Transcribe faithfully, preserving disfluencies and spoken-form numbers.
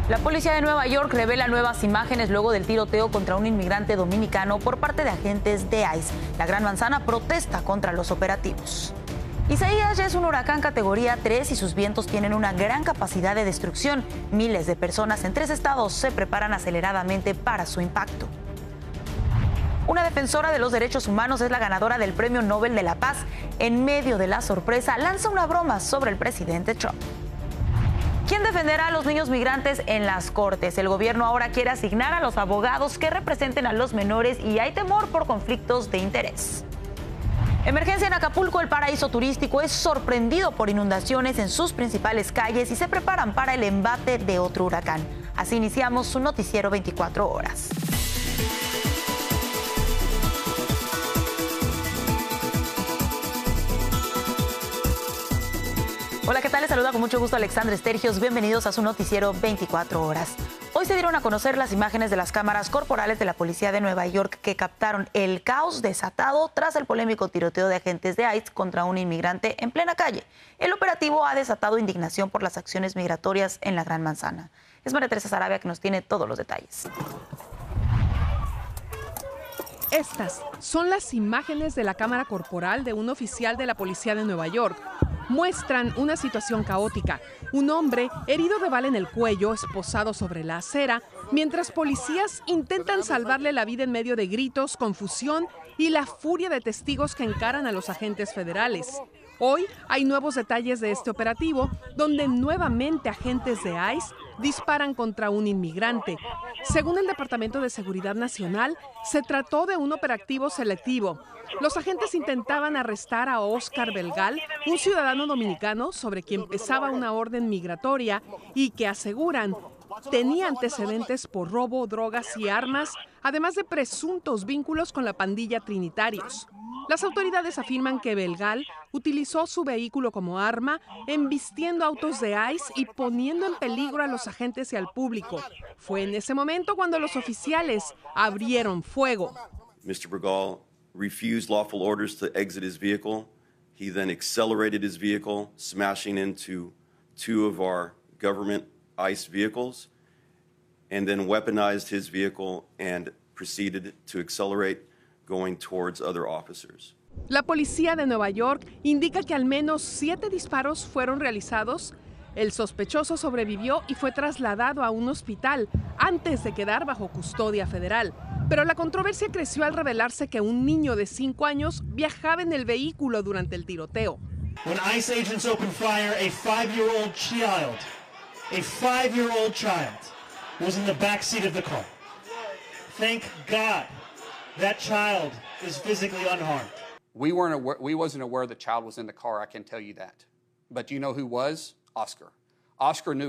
La policía de Nueva York revela nuevas imágenes luego del tiroteo contra un inmigrante dominicano por parte de agentes de ICE. La Gran Manzana protesta contra los operativos. Isaías ya es un huracán categoría tres y sus vientos tienen una gran capacidad de destrucción. Miles de personas en tres estados se preparan aceleradamente para su impacto. Una defensora de los derechos humanos es la ganadora del Premio Nobel de la Paz. En medio de la sorpresa, lanza una broma sobre el presidente Trump. ¿Quién defenderá a los niños migrantes en las cortes? El gobierno ahora quiere asignar a los abogados que representen a los menores y hay temor por conflictos de interés. Emergencia en Acapulco. El paraíso turístico es sorprendido por inundaciones en sus principales calles y se preparan para el embate de otro huracán. Así iniciamos su noticiero veinticuatro horas. Hola, ¿qué tal? Les saluda con mucho gusto Alexandra Estergios. Bienvenidos a su noticiero veinticuatro horas. Hoy se dieron a conocer las imágenes de las cámaras corporales de la policía de Nueva York que captaron el caos desatado tras el polémico tiroteo de agentes de ICE contra un inmigrante en plena calle. El operativo ha desatado indignación por las acciones migratorias en la Gran Manzana. Es María Teresa Sarabia que nos tiene todos los detalles. Estas son las imágenes de la cámara corporal de un oficial de la policía de Nueva York. Muestran una situación caótica. Un hombre herido de bala en el cuello, esposado sobre la acera, mientras policías intentan salvarle la vida en medio de gritos, confusión y la furia de testigos que encaran a los agentes federales. Hoy hay nuevos detalles de este operativo, donde nuevamente agentes de ICE disparan contra un inmigrante. Según el Departamento de Seguridad Nacional, se trató de un operativo selectivo. Los agentes intentaban arrestar a Oscar Belgal, un ciudadano dominicano sobre quien pesaba una orden migratoria y que aseguran tenía antecedentes por robo, drogas y armas, además de presuntos vínculos con la pandilla Trinitarios. Las autoridades afirman que Belgal utilizó su vehículo como arma, embistiendo autos de ICE y poniendo en peligro a los agentes y al público. Fue en ese momento cuando los oficiales abrieron fuego. mister Bergal refused lawful orders to exit his vehicle. He then accelerated his vehicle, smashing into two of our government ICE vehicles, and then weaponized his vehicle and proceeded to accelerate, going towards other officers. La policía de Nueva York indica que al menos siete disparos fueron realizados. El sospechoso sobrevivió y fue trasladado a un hospital antes de quedar bajo custodia federal. Pero la controversia creció al revelarse que un niño de cinco años viajaba en el vehículo durante el tiroteo. When ICE agents opened fire, a five-year-old child, a five-year-old child was in the back seat of the car. Thank God that child is physically unharmed. We weren't aware, we wasn't aware the child was in the car, I can tell you that. But you know who was? Oscar. Oscar knew